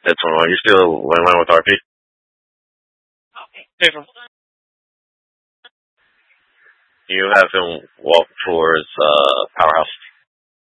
That's one. Are you still line with RP? Hey, from You have him walk towards Powerhouse.